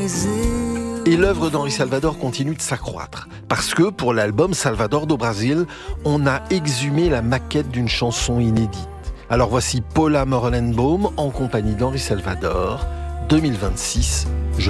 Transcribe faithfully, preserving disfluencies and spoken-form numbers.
Et l'œuvre d'Henri Salvador continue de s'accroître. Parce que pour l'album Salvador do Brasil, on a exhumé la maquette d'une chanson inédite. Alors voici Paula Morellenbaum en compagnie d'Henri Salvador, deux mille vingt-six, Je